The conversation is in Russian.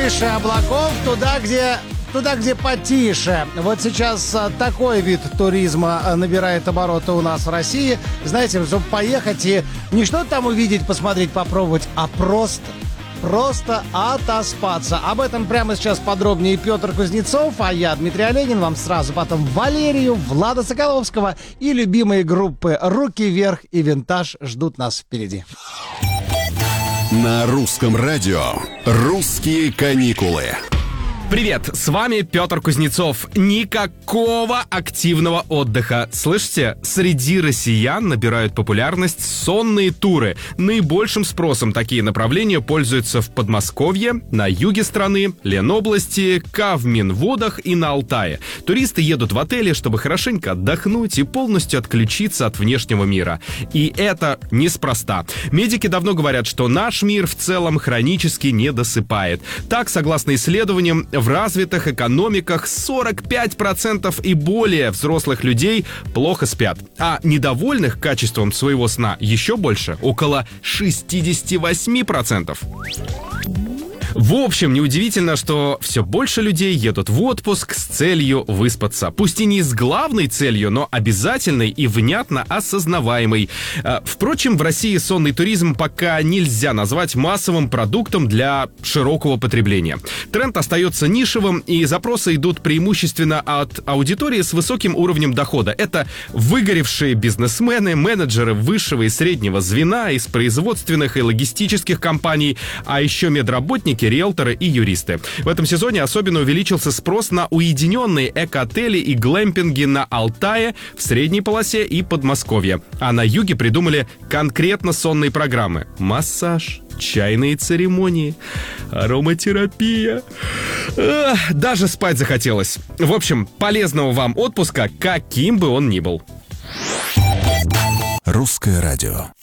Выше облаков, туда, где потише. Вот сейчас такой вид туризма набирает обороты у нас в России. Знаете, чтобы поехать и не что-то там увидеть, посмотреть, попробовать, а просто отоспаться. Об этом прямо сейчас подробнее Петр Кузнецов, а я, Дмитрий Оленин. Вам сразу потом Валерию, Влада Соколовского и любимые группы «Руки вверх» и «Винтаж» ждут нас впереди. На русском радио «Русские каникулы». Привет, с вами Петр Кузнецов. Никакого активного отдыха. Слышите, среди россиян набирают популярность сонные туры. Наибольшим спросом такие направления пользуются в Подмосковье, на юге страны, Ленобласти, Кавминводах и на Алтае. Туристы едут в отели, чтобы хорошенько отдохнуть и полностью отключиться от внешнего мира. И это неспроста. Медики давно говорят, что наш мир в целом хронически недосыпает. Так, согласно исследованиям, в развитых экономиках 45% и более взрослых людей плохо спят, а недовольных качеством своего сна еще больше, около 68%. В общем, неудивительно, что все больше людей едут в отпуск с целью выспаться. Пусть и не с главной целью, но обязательной и внятно осознаваемой. Впрочем, в России сонный туризм пока нельзя назвать массовым продуктом для широкого потребления. Тренд остается нишевым, и запросы идут преимущественно от аудитории с высоким уровнем дохода. Это выгоревшие бизнесмены, менеджеры высшего и среднего звена из производственных и логистических компаний, а еще медработники, риэлторы и юристы. В этом сезоне особенно увеличился спрос на уединенные эко-отели и глэмпинги на Алтае, в средней полосе и Подмосковье. А на юге придумали конкретно сонные программы. Массаж, чайные церемонии, ароматерапия. Даже спать захотелось. В общем, полезного вам отпуска, каким бы он ни был. Русское радио.